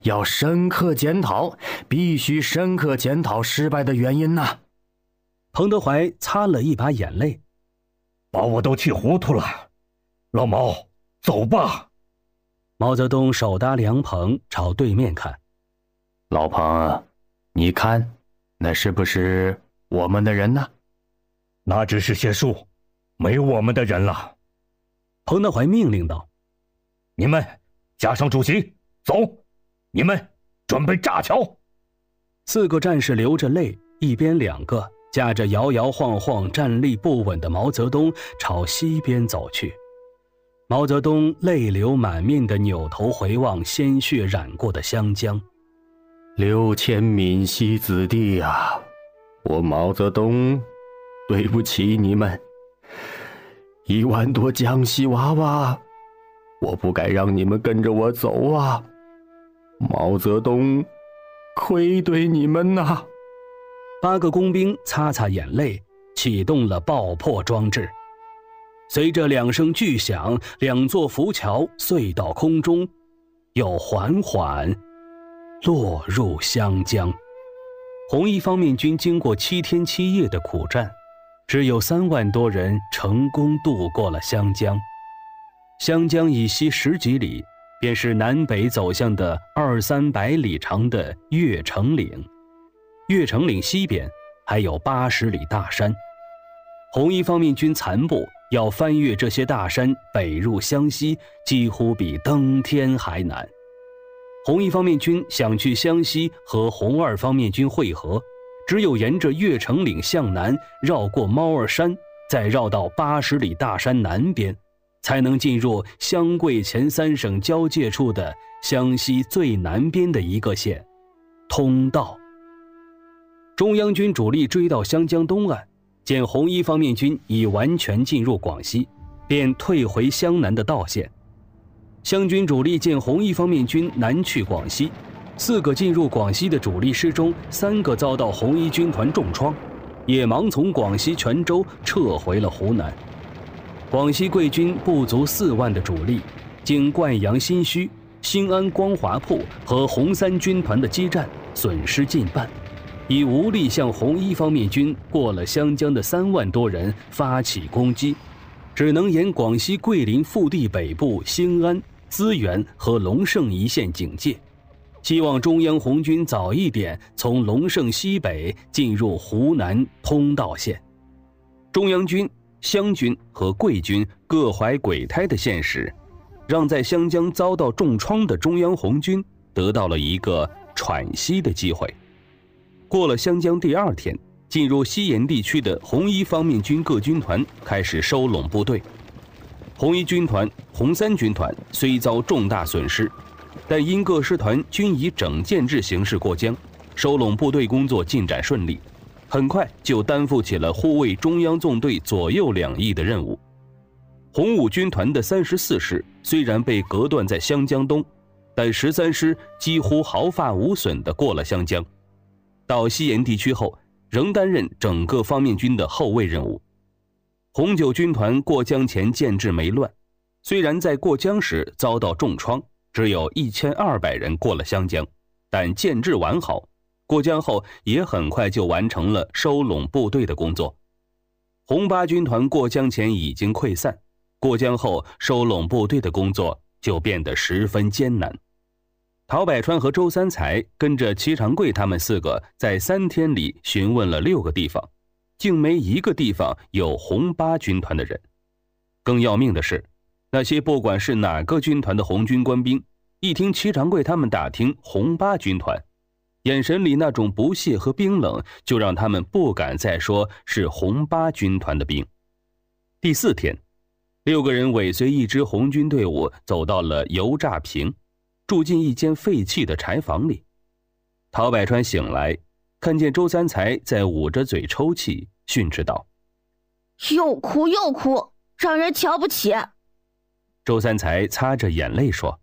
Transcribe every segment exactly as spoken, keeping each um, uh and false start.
要深刻检讨，必须深刻检讨失败的原因呐。 彭德怀擦了一把眼泪， 把我都气糊涂了。老毛，走吧。 毛泽东手搭凉棚，朝对面看。 老彭，你看，那是不是我们的人呢？ 那只是些数，没我们的人了。 彭德怀命令道： 你们加上主席，走！你们准备炸桥。 四个战士流着泪，一边两个，架着摇摇晃晃站立不稳的毛泽东朝西边走去。毛泽东泪流满面地扭头回望鲜血染过的湘江。 六千闽西子弟啊，我毛泽东对不起你们。一万多江西娃娃，我不该让你们跟着我走啊。毛泽东愧对你们呐。 八个工兵擦擦眼泪，启动了爆破装置。随着两声巨响，两座浮桥碎到空中，又缓缓落入湘江。红一方面军经过七天七夜的苦战，只有三万多人成功渡过了湘江。湘江以西十几里，便是南北走向的二三百里长的越城岭。越城岭西边还有八十里大山。红一方面军残部要翻越这些大山北入湘西，几乎比登天还难。红一方面军想去湘西和红二方面军会合，只有沿着越城岭向南，绕过猫儿山，再绕到八十里大山南边，才能进入湘桂黔三省交界处的湘西最南边的一个县——通道。中央军主力追到湘江东岸，见红一方面军已完全进入广西，便退回湘南的道线。湘军主力见红一方面军南去广西，四个进入广西的主力师中，三个遭到红一军团重创，也忙从广西泉州撤回了湖南。广西桂军不足四万的主力，经灌阳新圩、新安光华铺和红三军团的激战，损失近半，已无力向红一方面军过了湘江的三万多人发起攻击，只能沿广西桂林腹地北部兴安、资源和龙胜一线警戒，希望中央红军早一点从龙胜西北进入湖南通道线。中央军、湘军和桂军各怀鬼胎的现实，让在湘江遭到重创的中央红军得到了一个喘息的机会。过了湘江第二天，进入西沿地区的红一方面军各军团开始收拢部队。红一军团、红三军团虽遭重大损失，但因各师团均以整建制形式过江，收拢部队工作进展顺利，很快就担负起了护卫中央纵队左右两翼的任务。红五军团的三十四师虽然被隔断在湘江东，但十三师几乎毫发无损地过了湘江，到西沿地区后仍担任整个方面军的后卫任务。红九军团过江前建制没乱，虽然在过江时遭到重创，只有一千二百人过了湘江，但建制完好，过江后也很快就完成了收拢部队的工作。红八军团过江前已经溃散，过江后收拢部队的工作就变得十分艰难。陶百川和周三才跟着齐长贵他们四个在三天里询问了六个地方，竟没一个地方有红八军团的人。更要命的是，那些不管是哪个军团的红军官兵，一听齐长贵他们打听红八军团，眼神里那种不屑和冰冷，就让他们不敢再说是红八军团的兵。第四天，六个人尾随一支红军队伍走到了油炸坪，住进一间废弃的柴房里。陶百川醒来，看见周三才在捂着嘴抽泣，训斥道： 又哭又哭，让人瞧不起。 周三才擦着眼泪说：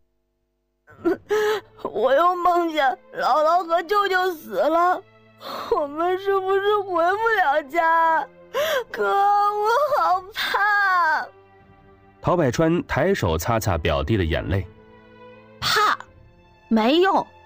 我又梦见姥姥和舅舅死了，我们是不是回不了家？可我好怕。 陶百川抬手擦擦表弟的眼泪： 怕？没用，